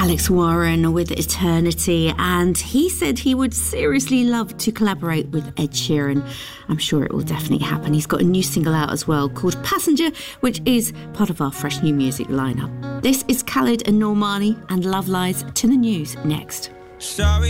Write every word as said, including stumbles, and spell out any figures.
Alex Warren with Eternity, and he said he would seriously love to collaborate with Ed Sheeran. I'm sure it will definitely happen. He's got a new single out as well called Passenger, which is part of our fresh new music lineup. This is Khalid and Normani, and Love Lies to the News next. Sorry.